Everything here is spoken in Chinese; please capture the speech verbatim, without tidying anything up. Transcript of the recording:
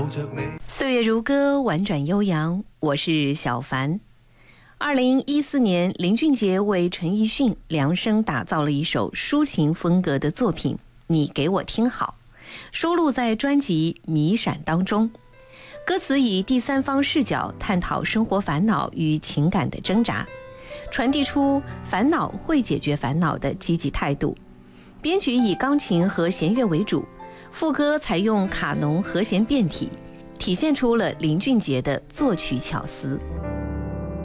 岁月如歌，婉转悠扬。我是小凡。二零一四年，林俊杰为陈奕迅量身打造了一首抒情风格的作品《你给我听好》，收录在专辑《迷闪》当中。歌词以第三方视角探讨生活烦恼与情感的挣扎，传递出烦恼会解决烦恼的积极态度。编曲以钢琴和弦乐为主，副歌采用卡农和弦变体，体现出了林俊杰的作曲巧思。